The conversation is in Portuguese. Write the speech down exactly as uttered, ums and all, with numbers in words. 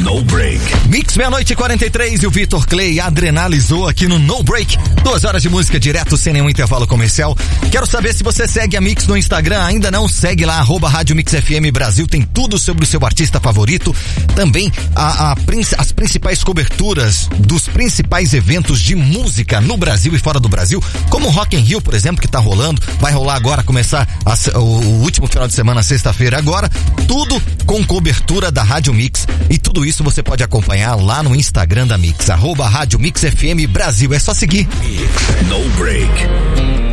No Break. Mix meia-noite e quarenta e três e o Vitor Clay adrenalizou aqui no No Break. Duas horas de música direto, sem nenhum intervalo comercial. Quero saber se você segue a Mix no Instagram. Ainda não? Segue lá, arroba Rádio Mix F M Brasil. Tem tudo sobre o seu artista favorito. Também a, a, as principais coberturas dos principais eventos de música no Brasil e fora do Brasil. Como o Rock in Rio, por exemplo, que tá rolando. Vai rolar agora, começar a, o, o último final de semana, sexta-feira agora. Tudo com cobertura da Rádio Mix. E tudo isso você pode acompanhar lá no Instagram da Mix, arroba Rádio Mix F M Brasil. É só seguir. No Break.